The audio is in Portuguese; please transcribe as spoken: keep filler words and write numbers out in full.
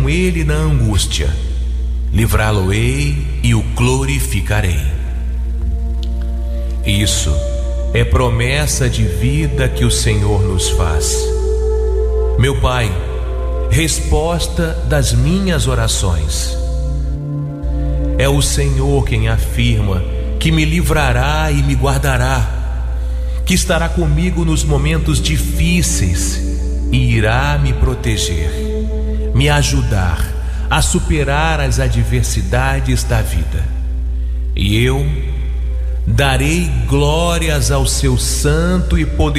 com ele na angústia, livrá-lo-ei e o glorificarei. Isso é promessa de vida que o Senhor nos faz. Meu Pai, resposta das minhas orações. É o Senhor quem afirma que me livrará e me guardará, que estará comigo nos momentos difíceis e irá me proteger, me ajudar a superar as adversidades da vida. E eu darei glórias ao seu santo e poderoso